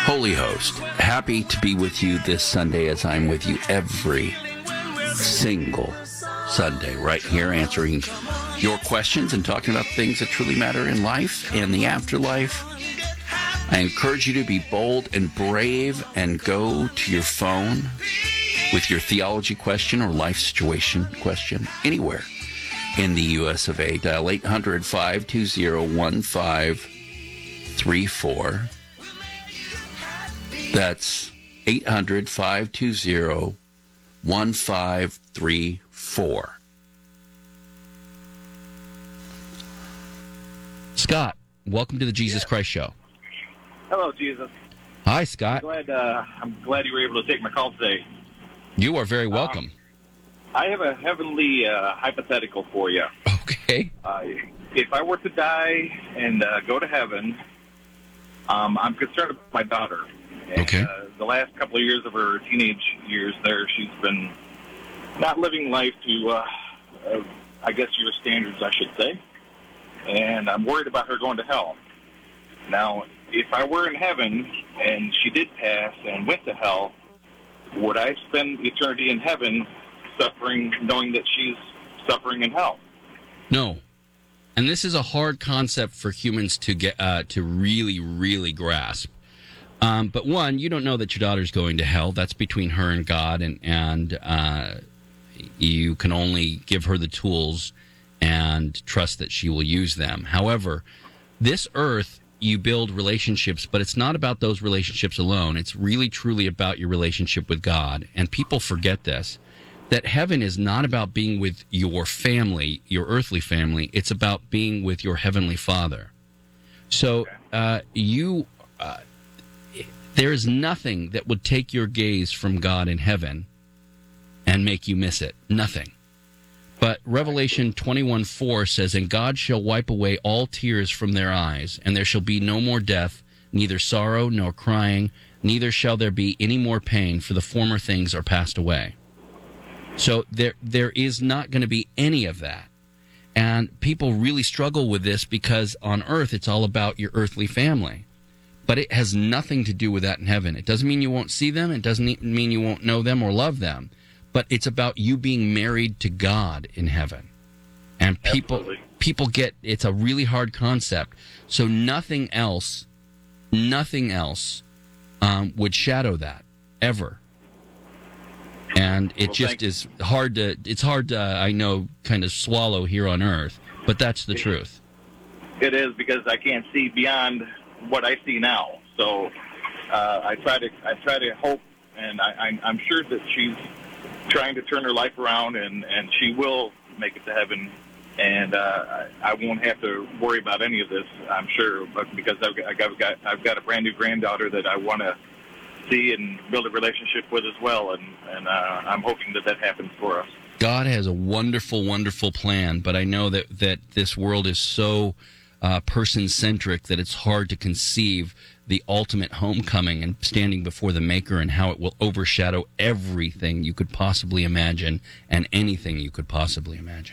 Holy Host, happy to be with you this Sunday as I'm with you every single Sunday right here answering your questions and talking about things that truly matter in life and the afterlife. I encourage you to be bold and brave and go to your phone with your theology question or life situation question anywhere in the U.S. of A. Dial 800-520-1534. That's 800-520-1534. Scott, welcome to the Jesus Christ Show. Hello, Jesus. Hi, Scott. I'm glad you were able to take my call today. You are very welcome. I have a heavenly hypothetical for you. Okay. If I were to die and go to heaven, I'm concerned about my daughter. And, okay. The last couple of years of her teenage years there, she's been not living life to, I guess, your standards, I should say. And I'm worried about her going to hell. Now, if I were in heaven and she did pass and went to hell, would I spend eternity in heaven suffering, knowing that she's suffering in hell? No. And this is a hard concept for humans to get to really, really grasp. But one, you don't know that your daughter's going to hell. That's between her and God, and you can only give her the tools and trust that she will use them. However, this earth, you build relationships, but it's not about those relationships alone. It's really, truly about your relationship with God. And people forget this, that heaven is not about being with your family, your earthly family. It's about being with your heavenly Father. So there is nothing that would take your gaze from God in heaven and make you miss it. Nothing. But Revelation 21:4 says, "And God shall wipe away all tears from their eyes, and there shall be no more death, neither sorrow nor crying, neither shall there be any more pain, for the former things are passed away." So there is not going to be any of that. And people really struggle with this because on earth it's all about your earthly family. But it has nothing to do with that in heaven. It doesn't mean you won't see them. It doesn't mean you won't know them or love them. But it's about you being married to God in heaven. And people get, it's a really hard concept. So nothing else would shadow that, ever. And it is hard to, I know, kind of swallow here on earth. But that's the truth. It is, because I can't see beyond what I see now. So I try to hope, and I'm sure that she's trying to turn her life around, and she will make it to heaven, and I won't have to worry about any of this, I'm sure, but because I've got a brand new granddaughter that I want to see and build a relationship with as well, and I'm hoping that happens for us. God has a wonderful, wonderful plan, but I know that this world is so person-centric that it's hard to conceive the ultimate homecoming and standing before the Maker and how it will overshadow everything you could possibly imagine and anything you could possibly imagine.